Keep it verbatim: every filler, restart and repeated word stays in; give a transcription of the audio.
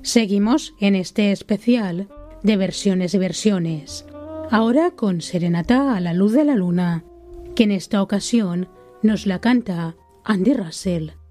Seguimos en este especial de versiones y versiones, ahora con Serenata a la luz de la luna, que en esta ocasión nos la canta Andy Russell.